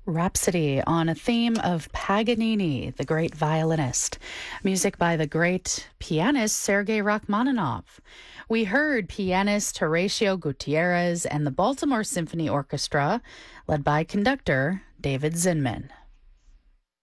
Rhapsody on a theme of Paganini, the great violinist. Music by the great pianist Sergei Rachmaninoff. We heard pianist Horacio Gutierrez and the Baltimore Symphony Orchestra, led by conductor David Zinman.